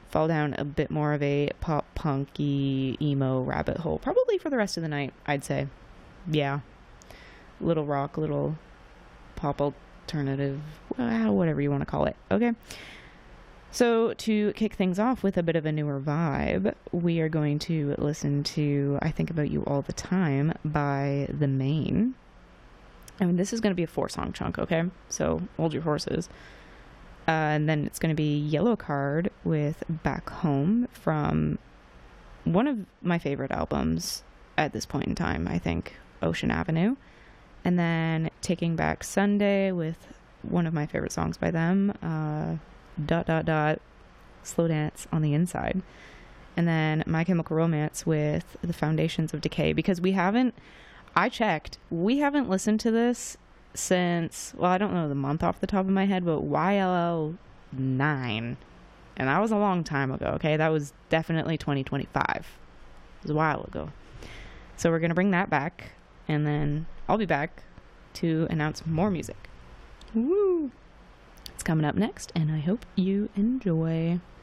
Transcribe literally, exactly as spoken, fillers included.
fall down a bit more of a pop punky emo rabbit hole, probably for the rest of the night, I'd say. Yeah. Little rock, little pop alternative, well, whatever you want to call it. Okay. So to kick things off with a bit of a newer vibe, we are going to listen to I Think About You All the Time by The Maine. I mean, this is going to be a four song chunk, okay? So hold your horses. Uh, and then it's going to be Yellow Card with Back Home from one of my favorite albums at this point in time, I think, Ocean Avenue. And then Taking Back Sunday with one of my favorite songs by them, uh, dot, dot, dot, Slow Dance on the Inside. And then My Chemical Romance with The Foundations of Decay, because we haven't, I checked, we haven't listened to this since, well, I don't know the month off the top of my head, but Y L L nine. And that was a long time ago, okay? That was definitely twenty twenty-five. It was a while ago. So we're going to bring that back, and then I'll be back to announce more music. Woo! It's coming up next, and I hope you enjoy.